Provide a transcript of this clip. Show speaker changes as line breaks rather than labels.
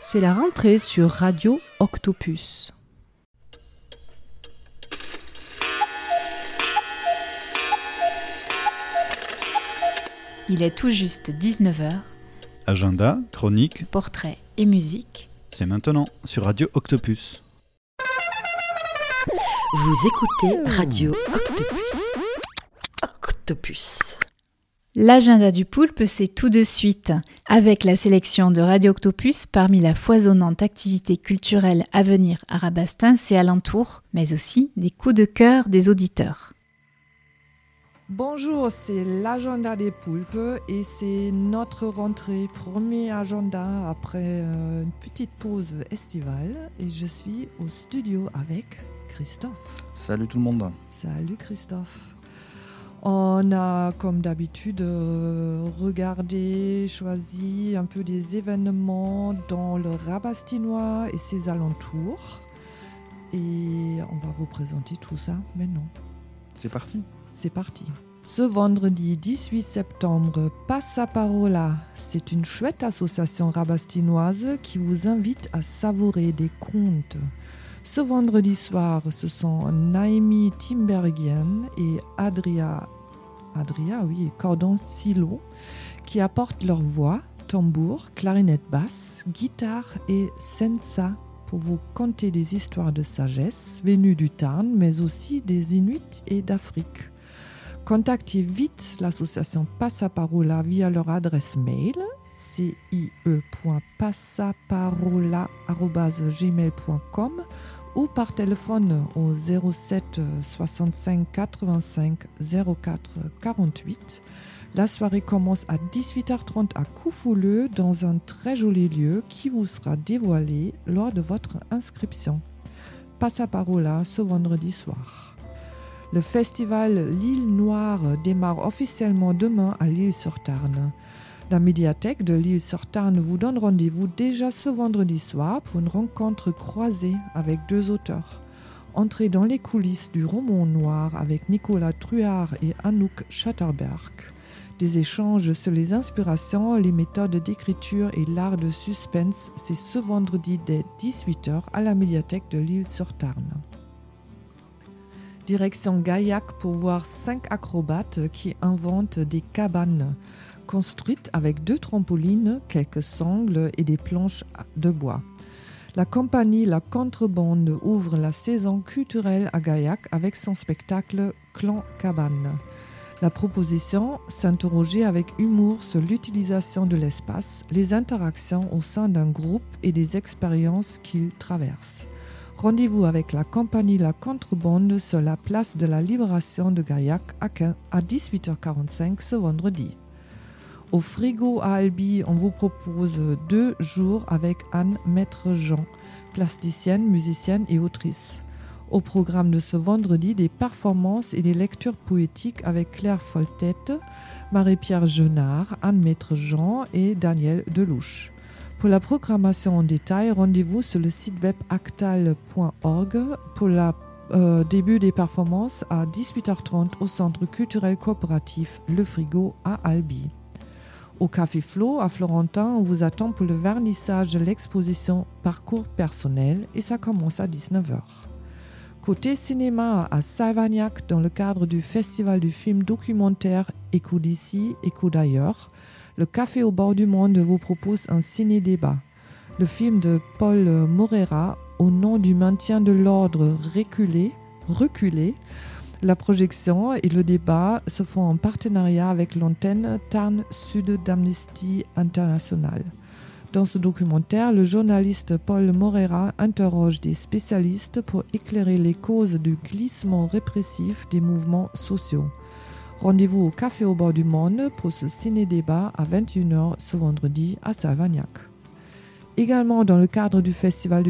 C'est la rentrée sur Radio Octopus. Il est tout juste 19h.
Agenda, chronique,
portrait et musique.
C'est maintenant sur Radio Octopus.
Vous écoutez Radio Octopus. Octopus.
L'agenda du poulpe, c'est tout de suite, avec la sélection de Radio Octopus parmi la foisonnante activité culturelle à venir à Rabastens et alentours, mais aussi des coups de cœur des auditeurs.
Bonjour, c'est l'agenda des poulpes et c'est notre rentrée, premier agenda après une petite pause estivale et je suis au studio avec Christophe.
Salut tout le monde.
Salut Christophe. On a comme d'habitude regardé, choisi un peu des événements dans le Rabastinois et ses alentours et on va vous présenter tout ça maintenant.
C'est parti.
C'est parti. Ce vendredi 18 septembre, Passaparola, c'est une chouette association rabastinoise qui vous invite à savourer des contes. Ce vendredi soir, ce sont Naomi Timbergien et Adria Cordon-Silo qui apportent leur voix, tambour, clarinette basse, guitare et sensa pour vous conter des histoires de sagesse venues du Tarn, mais aussi des Inuits et d'Afrique. Contactez vite l'association Passaparola via leur adresse mail cie.passaparola@gmail.com ou par téléphone au 07 65 85 04 48. La soirée commence à 18h30 à Coufouleux dans un très joli lieu qui vous sera dévoilé lors de votre inscription. Passaparola ce vendredi soir. Le festival L'Île Noire démarre officiellement demain à L'Isle-sur-Tarn. La médiathèque de L'Isle-sur-Tarn vous donne rendez-vous déjà ce vendredi soir pour une rencontre croisée avec deux auteurs. Entrez dans les coulisses du roman noir avec Nicolas Truard et Anouk Schatterberg. Des échanges sur les inspirations, les méthodes d'écriture et l'art de suspense, c'est ce vendredi dès 18h à la médiathèque de L'Isle-sur-Tarn. Direction Gaillac pour voir 5 acrobates qui inventent des cabanes construites avec 2 trampolines, quelques sangles et des planches de bois. La compagnie La Contrebande ouvre la saison culturelle à Gaillac avec son spectacle Clan Cabane. La proposition, s'interroger avec humour sur l'utilisation de l'espace, les interactions au sein d'un groupe et des expériences qu'il traverse. Rendez-vous avec la compagnie La Contrebande sur la place de la Libération de Gaillac à 18h45 ce vendredi. Au Frigo à Albi, on vous propose 2 jours avec Anne Maître-Jean, plasticienne, musicienne et autrice. Au programme de ce vendredi, des performances et des lectures poétiques avec Claire Foltette, Marie-Pierre Genard, Anne Maître-Jean et Daniel Delouche. Pour la programmation en détail, rendez-vous sur le site web actal.org pour le début des performances à 18h30 au Centre culturel coopératif Le Frigo à Albi. Au Café Flo à Florentin, on vous attend pour le vernissage de l'exposition Parcours personnel et ça commence à 19h. Côté cinéma à Salvagnac, dans le cadre du Festival du film documentaire Écho d'ici, Écho d'ailleurs, le Café au bord du monde vous propose un ciné-débat. Le film de Paul Moreira, Au nom du maintien de l'ordre reculé, la projection et le débat se font en partenariat avec l'antenne Tarn Sud d'Amnesty International. Dans ce documentaire, le journaliste Paul Moreira interroge des spécialistes pour éclairer les causes du glissement répressif des mouvements sociaux. Rendez-vous au Café au bord du monde pour ce ciné-débat à 21h ce vendredi à Salvagnac. Également dans le cadre du Festival